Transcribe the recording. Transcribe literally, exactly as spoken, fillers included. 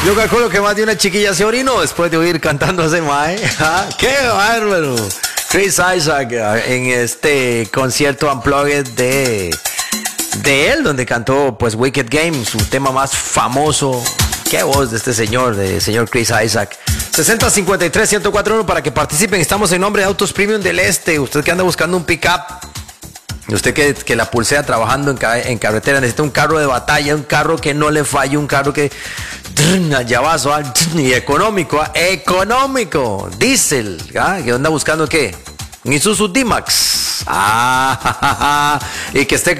Yo calculo que más de una chiquilla se orinó después de oír cantando a ese mae. ¿Ah? ¡Qué bárbaro! Chris Isaak en este concierto Unplugged de, de él, donde cantó pues Wicked Game, su tema más famoso. ¡Qué voz de este señor, de señor Chris Isaak! sesenta cincuenta y tres ciento cuatro uno para que participen. Estamos en nombre de Autos Premium del Este. Usted que anda buscando un pick-up, usted que, que la pulsea trabajando en, en carretera, necesita un carro de batalla, un carro que no le falle, un carro que allá va, y económico, ¿eh? económico, diésel, ¿ah? Que anda buscando qué, un Isuzu D-Max, ah, y que esté